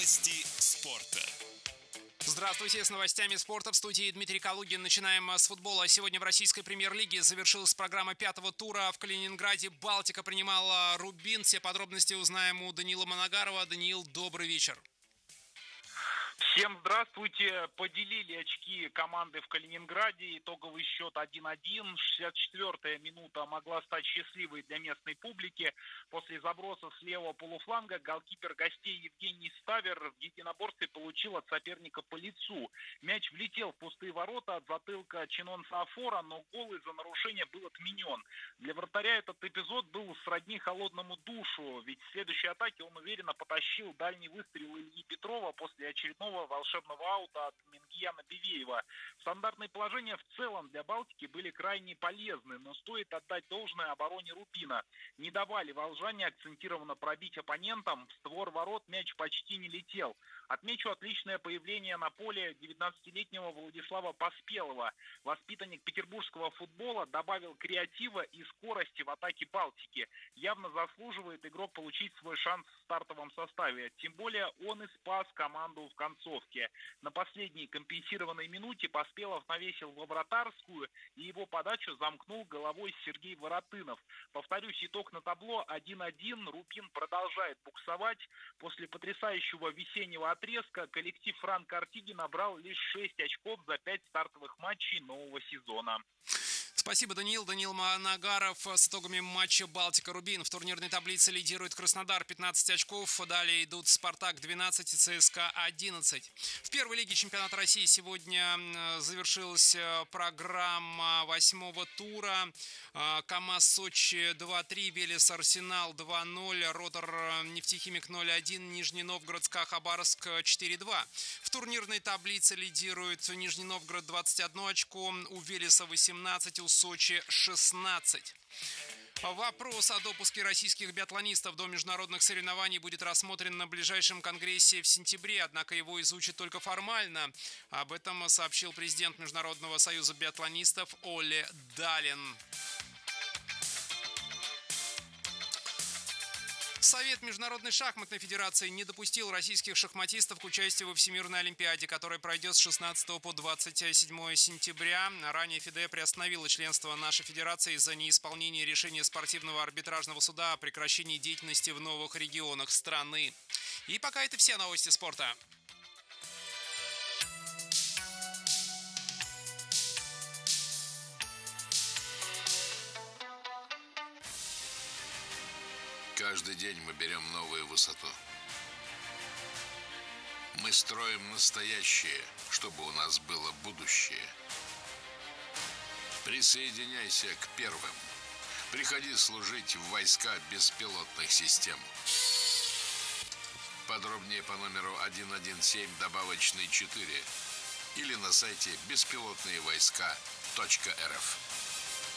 Новости спорта. Здравствуйте, с новостями спорта в студии Дмитрий Калугин. Начинаем с футбола. Сегодня в российской премьер-лиге завершилась программа пятого тура. В Калининграде «Балтика» принимала «Рубин». Все подробности узнаем у Даниила Манагарова. Даниил, добрый вечер. Всем здравствуйте. Поделили очки команды в Калининграде. Итоговый счет 1-1. 64-я минута могла стать счастливой для местной публики. После заброса с левого полуфланга голкипер гостей Евгений Ставер в единоборстве получил от соперника по лицу. Мяч влетел в пустые ворота от затылка Чинонса Афора, но гол из-за нарушения был отменен. Для вратаря этот эпизод был сродни холодному душу, ведь в следующей атаке он уверенно потащил дальний выстрел Ильи Петрова после очередного волшебного аута от Мингияна Бивеева. Стандартные положения в целом для Балтики были крайне полезны, но стоит отдать должное обороне Рубина. Не давали волжане акцентированно пробить оппонентам, в створ ворот мяч почти не летел. Отмечу отличное появление на поле 19-летнего Владислава Поспелова. Воспитанник петербургского футбола добавил креатива и скорости в атаке Балтики. Явно заслуживает игрок получить свой шанс в стартовом составе. Тем более он и спас команду в концовке. На последней компенсированной минуте Поспелов навесил во вратарскую, и его подачу замкнул головой Сергей Воротынов. Повторюсь, итог на табло 1-1. Рубин продолжает буксовать. После потрясающего весеннего отрезка коллектив Франка Артиги набрал лишь 6 очков за 5 стартовых матчей нового сезона. Спасибо, Даниил. Даниил Манагаров с итогами матча «Балтика-Рубин». В турнирной таблице лидирует Краснодар 15 очков. Далее идут «Спартак» 12 и ЦСКА 11. В первой лиге чемпионата России сегодня завершилась программа 8-го тура. КамАЗ Сочи 2-3, Велес Арсенал 2-0, Ротор Нефтехимик 0-1, Нижний Новгород СКА Хабаровск 4-2. В турнирной таблице лидирует Нижний Новгород 21 очко, у Велеса 18, у Сочи 16. Вопрос о допуске российских биатлонистов до международных соревнований будет рассмотрен на ближайшем конгрессе в сентябре, однако его изучат только формально. Об этом сообщил президент Международного союза биатлонистов Оле Далин. Совет Международной шахматной федерации не допустил российских шахматистов к участию во Всемирной олимпиаде, которая пройдет с 16 по 27 сентября. Ранее ФИДЕ приостановила членство нашей федерации из-за неисполнения решения спортивного арбитражного суда о прекращении деятельности в новых регионах страны. И пока это все новости спорта. Каждый день мы берем новую высоту. Мы строим настоящее, чтобы у нас было будущее. Присоединяйся к первым. Приходи служить в войска беспилотных систем. Подробнее по номеру 117 добавочный 4 или на сайте беспилотные войска.рф.